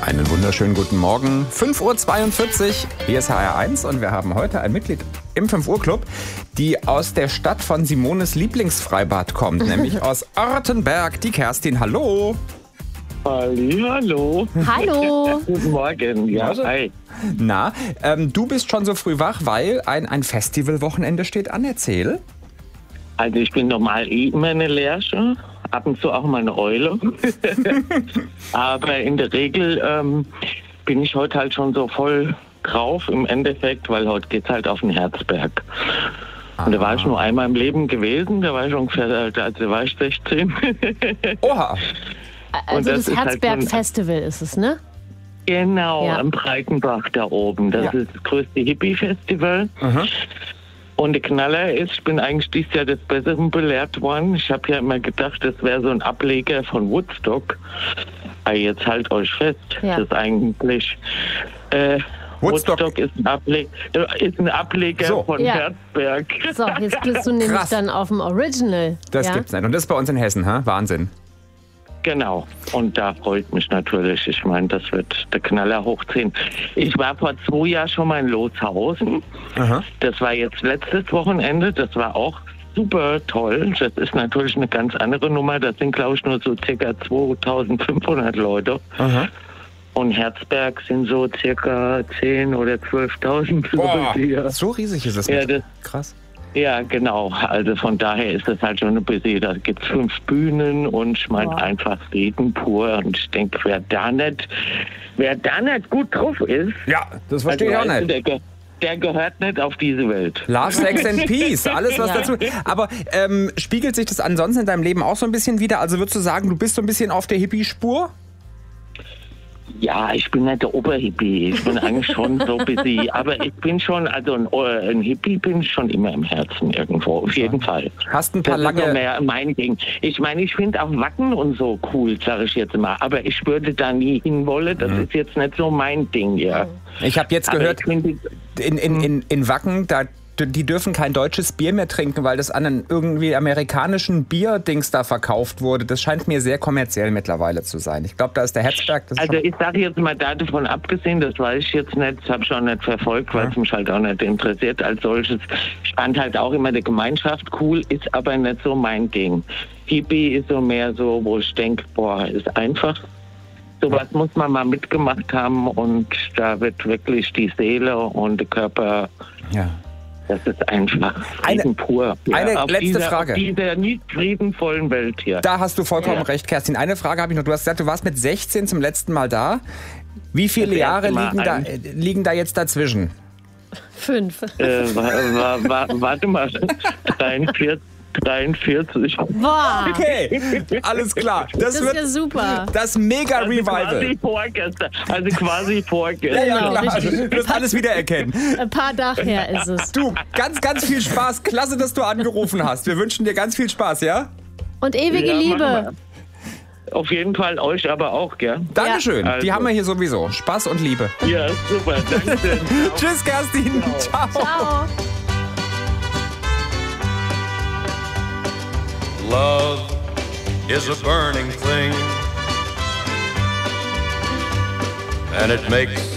Einen wunderschönen guten Morgen. 5.42 Uhr, hier ist HR1 und wir haben heute ein Mitglied im 5 Uhr Club, die aus der Stadt von Simones Lieblingsfreibad kommt, nämlich aus Ortenberg, die Kerstin. Hallo. Hallo. Hallo. Guten Morgen. Ja, hi. Na, du bist schon so früh wach, weil ein Festivalwochenende steht an. Erzähl. Also ich bin normal immer eine Lerche, ab und zu auch mal eine Eule. Aber in der Regel bin ich heute halt schon so voll drauf im Endeffekt, weil heute geht's halt auf den Herzberg. Und da war ich nur einmal im Leben gewesen, da war ich ungefähr, also da war ich 16. Oha. Also das das ist halt Herzberg-Festival ist es, ne? Genau, Ja. am Breitenbach da oben. Das ist das größte Hippie-Festival. Und der Knaller ist, ich bin eigentlich dieses Jahr des Besseren belehrt worden. Ich habe ja immer gedacht, das wäre so ein Ableger von Woodstock. Aber jetzt halt euch fest, Ja. das ist eigentlich... Woodstock ist ein Ableger So. von Ja. Herzberg. So, jetzt bist du nämlich Krass. dann auf dem Original. Das ja? gibt's nicht. Und das ist bei uns in Hessen, ha? Wahnsinn. Genau. Und da freut mich natürlich. Ich meine, das wird der Knaller hochziehen. Ich war vor 2 Jahren schon mal in Lotshausen. Aha. Das war jetzt letztes Wochenende. Das war auch super toll. Das ist natürlich eine ganz andere Nummer. Das sind, glaube ich, nur so circa 2500 Leute. Aha. Und Herzberg sind so circa 10.000 oder 12.000 Boah, Leute. Ja. so riesig ist es. Ja, nicht. das- Krass. Ja, genau. Also von daher ist das halt schon ein bisschen, da gibt es 5 Bühnen und ich meine Wow. einfach Reden pur. Und ich denke, wer da nicht gut drauf ist, Ja, das verstehe ich auch weißt du, nicht. der gehört nicht auf diese Welt. Love, Sex and Peace, alles was Ja. dazu. Aber spiegelt sich das ansonsten in deinem Leben auch so ein bisschen wieder? Also würdest du sagen, du bist so ein bisschen auf der Hippie-Spur? Ja, ich bin nicht der Oberhippie. Ich bin eigentlich schon so ein bisschen, aber ich bin schon, also ein Hippie bin ich schon immer im Herzen irgendwo, auf jeden Fall. Hast ein paar Das ist so lange... mehr mein Ding. Ich meine, ich finde auch Wacken und so cool, sage ich jetzt mal. Aber ich würde da nie hinwollen. Das ist jetzt nicht so mein Ding, ja. Ich habe jetzt Aber gehört, ich finde, in Wacken, die dürfen kein deutsches Bier mehr trinken, weil das an einen irgendwie amerikanischen Bierdings da verkauft wurde. Das scheint mir sehr kommerziell mittlerweile zu sein. Ich glaube, da ist der Herzberg. Das ist also ich sage jetzt mal davon abgesehen, das weiß ich jetzt nicht, das habe ich auch nicht verfolgt, weil es mich halt auch nicht interessiert als solches. Ich fand halt auch immer die Gemeinschaft cool, ist aber nicht so mein Ding. Hippie ist so mehr so, wo ich denke, boah, ist einfach. Sowas muss man mal mitgemacht haben und da wird wirklich die Seele und der Körper, ja. das ist einfach Eine- Frieden pur. eine auf letzte Frage. Auf dieser nicht friedenvollen Welt hier. Da hast du vollkommen Ja. recht, Kerstin. Eine Frage habe ich noch. Du hast gesagt, du warst mit 16 zum letzten Mal da. Wie viele Das Jahre erste Mal liegen da jetzt dazwischen? 5. Warte mal, 43. Boah, Okay, alles klar. Das das ist ja wird super. das mega Quasi Revival. vorgestern. Also quasi vorgestern. Genau, klar. richtig. Du wirst alles wiedererkennen. Ein paar Tage her ist es. Du, ganz viel Spaß. Klasse, dass du angerufen hast. Wir wünschen dir ganz viel Spaß, ja? Und ewige Ja, Liebe. machen wir. Auf jeden Fall euch aber auch, gell? Dankeschön. Die Also. haben wir hier sowieso. Spaß und Liebe. Ja, super. Danke. Tschüss, Kerstin. Ciao. Ciao. Love is a burning thing, and it makes